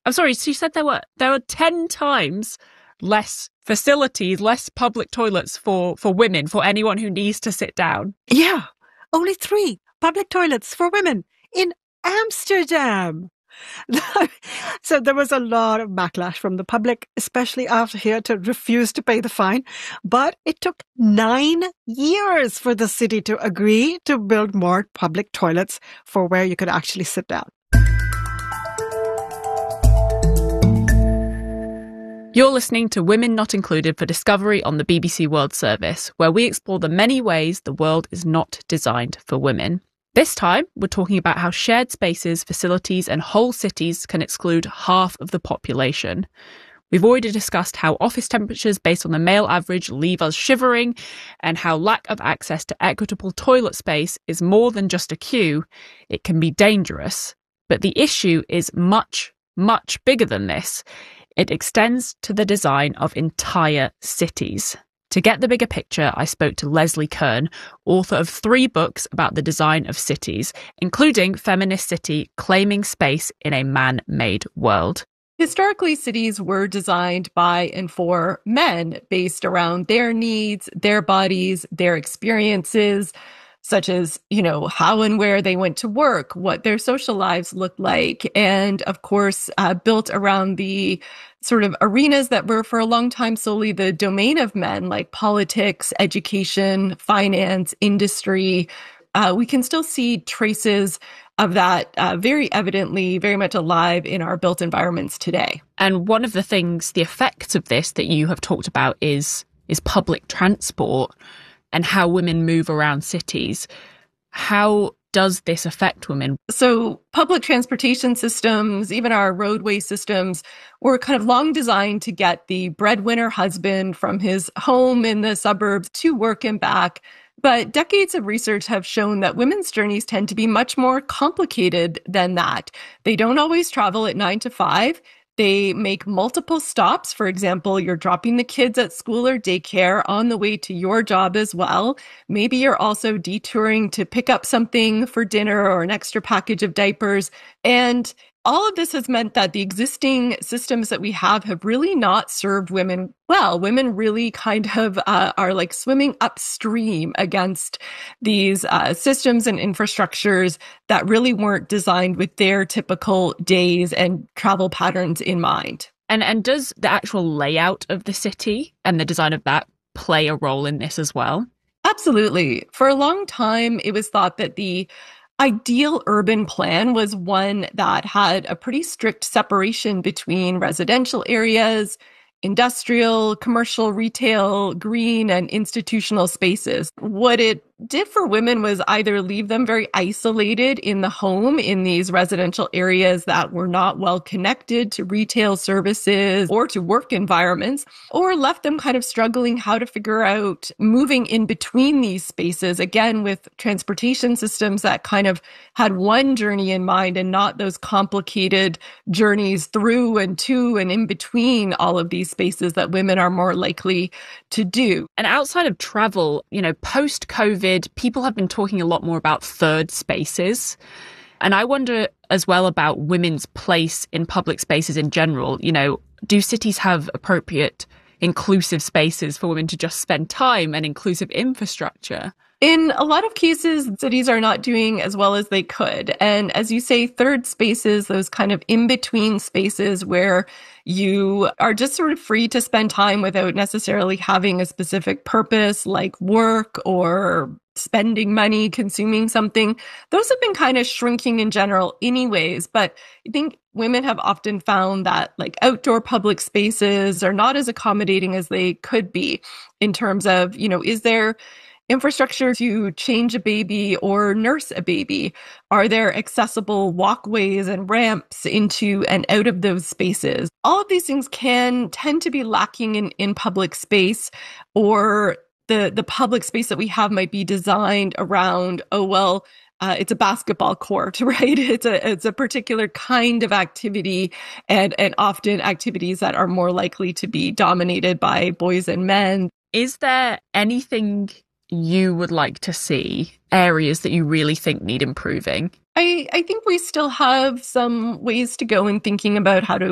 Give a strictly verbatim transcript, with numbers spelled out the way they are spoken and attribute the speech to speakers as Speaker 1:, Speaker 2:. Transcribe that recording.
Speaker 1: I'm sorry, so you said there were there were ten times less facilities, less public toilets for, for women, for anyone who needs to sit down.
Speaker 2: Yeah, only three public toilets for women in Amsterdam. So there was a lot of backlash from the public, especially after he had to refuse to pay the fine. But it took nine years for the city to agree to build more public toilets for where you could actually sit down.
Speaker 1: You're listening to Women Not Included for Discovery on the B B C World Service, where we explore the many ways the world is not designed for women. This time, we're talking about how shared spaces, facilities and whole cities can exclude half of the population. We've already discussed how office temperatures based on the male average leave us shivering, and how lack of access to equitable toilet space is more than just a queue. It can be dangerous. But the issue is much, much bigger than this. It extends to the design of entire cities. To get the bigger picture, I spoke to Leslie Kern, author of three books about the design of cities, including Feminist City, Claiming Space in a Man-Made World.
Speaker 3: Historically, cities were designed by and for men based around their needs, their bodies, their experiences, such as, you know, how and where they went to work, what their social lives looked like, and of course, uh, built around the sort of arenas that were for a long time solely the domain of men, like politics, education, finance, industry. Uh, we can still see traces of that uh, very evidently, very much alive in our built environments today.
Speaker 1: And one of the things, the effects of this that you have talked about is is public transport and how women move around cities. How does this affect women?
Speaker 3: So public transportation systems, even our roadway systems, were kind of long designed to get the breadwinner husband from his home in the suburbs to work and back. But decades of research have shown that women's journeys tend to be much more complicated than that. They don't always travel at nine to five. They make multiple stops. For example, you're dropping the kids at school or daycare on the way to your job as well. Maybe you're also detouring to pick up something for dinner or an extra package of diapers. And all of this has meant that the existing systems that we have have really not served women well. Women really kind of uh, are like swimming upstream against these uh, systems and infrastructures that really weren't designed with their typical days and travel patterns in mind.
Speaker 1: And and does the actual layout of the city and the design of that play a role in this as well?
Speaker 3: Absolutely. For a long time, it was thought that the ideal urban plan was one that had a pretty strict separation between residential areas, industrial, commercial, retail, green, and institutional spaces. What it did for women was either leave them very isolated in the home in these residential areas that were not well connected to retail services or to work environments, or left them kind of struggling how to figure out moving in between these spaces, again, with transportation systems that kind of had one journey in mind and not those complicated journeys through and to and in between all of these spaces that women are more likely to do.
Speaker 1: And outside of travel, you know, post-COVID, people have been talking a lot more about third spaces. And I wonder as well about women's place in public spaces in general. You know, do cities have appropriate inclusive spaces for women to just spend time and inclusive infrastructure?
Speaker 3: In a lot of cases, cities are not doing as well as they could. And as you say, third spaces, those kind of in-between spaces where you are just sort of free to spend time without necessarily having a specific purpose like work or spending money, consuming something. Those have been kind of shrinking in general anyways. But I think women have often found that like outdoor public spaces are not as accommodating as they could be in terms of, you know, is there infrastructure to change a baby or nurse a baby? Are there accessible walkways and ramps into and out of those spaces? All of these things can tend to be lacking in, in public space, or the, the public space that we have might be designed around, oh, well, Uh, it's a basketball court, right? It's a it's a particular kind of activity, and and often activities that are more likely to be dominated by boys and men.
Speaker 1: Is there anything you would like to see, areas that you really think need improving?
Speaker 3: I, I think we still have some ways to go in thinking about how to